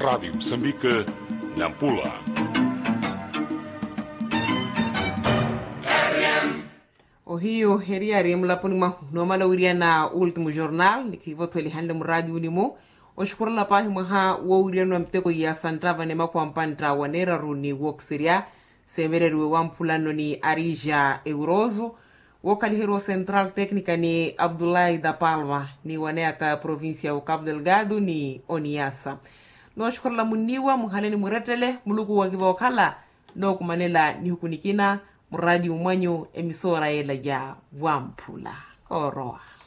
Rádio Moçambique, Nampula. O hiyo heriari mlaponi mahunomala uria na Último Jornal nikivoto ilihande mradi unimo o shukura la pahi maha wo uria no mteko ya santava nema kwa mpanta wanera runi woksiria semereruwe wampulano ni Arija Euroso wo kalihiro Central Técnica ni Abdoulaye da Palma ni waneaka província o Cabo Delgado ni Oniasa no shukura la muniwa muhaleni muretele muluku wakiva wakala no kumanela ni hukunikina mradi umwanyo emisora yela ya wampula oroa.